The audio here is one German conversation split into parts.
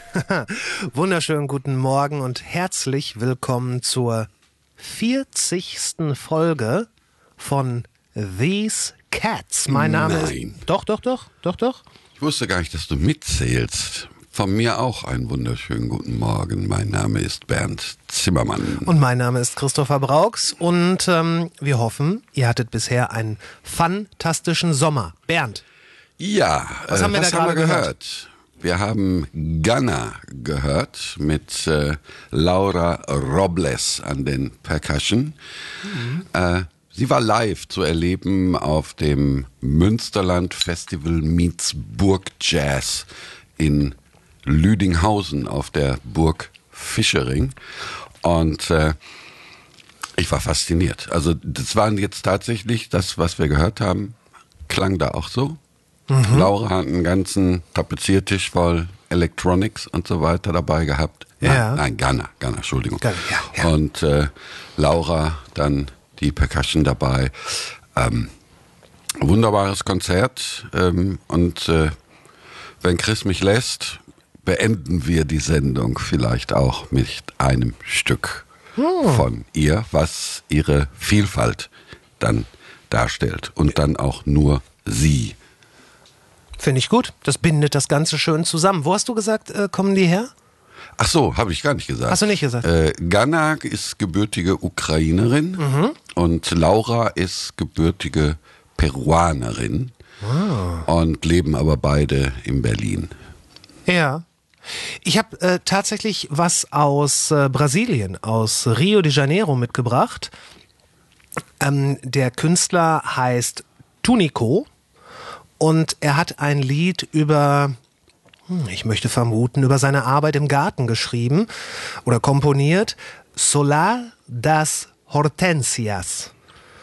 Wunderschönen guten Morgen und herzlich willkommen zur 40. Folge von These Cats. Mein Name ist... Doch. Ich wusste gar nicht, dass du mitzählst. Von mir auch einen wunderschönen guten Morgen. Mein Name ist Bernd Zimmermann. Und mein Name ist Christopher Brauchs und wir hoffen, ihr hattet bisher einen fantastischen Sommer. Bernd. Ja, was haben wir da gerade gehört? Wir haben Ghana gehört mit Laura Robles an den Percussion. Sie war live zu erleben auf dem Münsterland Festival meets Burg Jazz in Lüdinghausen auf der Burg Fischering. Und ich war fasziniert. Also das waren jetzt tatsächlich, das, was wir gehört haben, klang da auch so. Laura hat einen ganzen Tapeziertisch voll Electronics und so weiter dabei gehabt. Ja. Nein, Ghana, Entschuldigung. Ghana, ja. Und Laura dann die Percussion dabei. Wunderbares Konzert. Und wenn Chris mich lässt, beenden wir die Sendung vielleicht auch mit einem Stück von ihr, was ihre Vielfalt dann darstellt. Und dann auch nur sie. Finde ich gut. Das bindet das Ganze schön zusammen. Wo hast du gesagt, kommen die her? Ach so, habe ich gar nicht gesagt. Hast du nicht gesagt? Ghana ist gebürtige Ukrainerin und Laura ist gebürtige Peruanerin und leben aber beide in Berlin. Ja. Ich habe tatsächlich was aus Brasilien, aus Rio de Janeiro mitgebracht. Der Künstler heißt Tunico. Und er hat ein Lied über, ich möchte vermuten, über seine Arbeit im Garten geschrieben oder komponiert. Solar das Hortensias.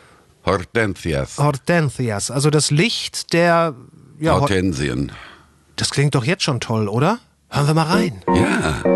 Hortensias, also das Licht der... Ja, Hortensien. das klingt doch jetzt schon toll, oder? Hören wir mal rein. Ja.